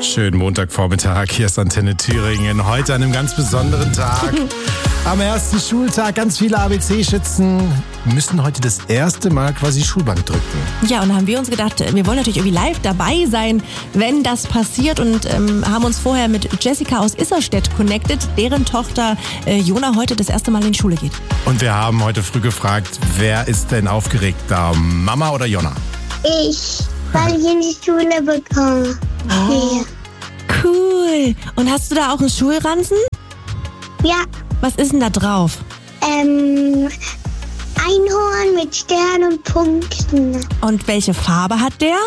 Schönen Montagvormittag, hier ist Antenne Thüringen. Heute an einem ganz besonderen Tag. Am ersten Schultag, ganz viele ABC-Schützen müssen heute das erste Mal quasi Schulbank drücken. Ja, und da haben wir uns gedacht, wir wollen natürlich irgendwie live dabei sein, wenn das passiert und haben uns vorher mit Jessica aus Isserstedt connected, deren Tochter Jona heute das erste Mal in die Schule geht. Und wir haben heute früh gefragt, wer ist denn aufgeregter, Mama oder Jona? Ich, weil ich in die Schule bekomme. Oh, cool. Und hast du da auch einen Schulranzen? Ja, Was ist denn da drauf? Einhorn mit Sternen und Punkten. Und welche Farbe hat der?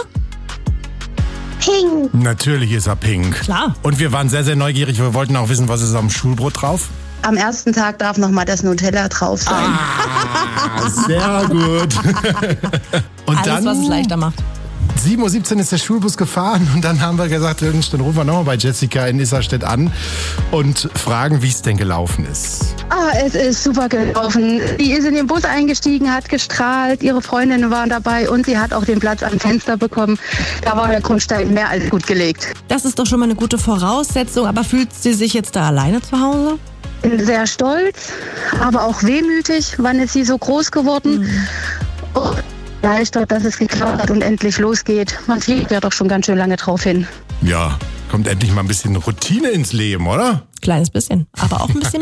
Pink. Natürlich ist er pink. Klar. Und wir waren sehr, sehr neugierig. Wir wollten auch wissen, was ist am Schulbrot drauf? Am ersten Tag darf nochmal das Nutella drauf sein. Sehr gut. Und Alles, dann, was es leichter macht. 7.17 Uhr ist der Schulbus gefahren und dann haben wir gesagt, dann rufen wir nochmal bei Jessica in Isserstedt an und fragen, wie es denn gelaufen ist. Es ist super gelaufen. Sie ist in den Bus eingestiegen, hat gestrahlt, ihre Freundinnen waren dabei und sie hat auch den Platz am Fenster bekommen. Da war der Grundstein mehr als gut gelegt. Das ist doch schon mal eine gute Voraussetzung, aber fühlt sie sich jetzt da alleine zu Hause? Bin sehr stolz, aber auch wehmütig. Wann ist sie so groß geworden? Und erleichtert, dass es geklappt hat und endlich losgeht. Man fliegt ja doch schon ganz schön lange drauf hin. Ja, kommt endlich mal ein bisschen Routine ins Leben, oder? Kleines bisschen, aber auch ein bisschen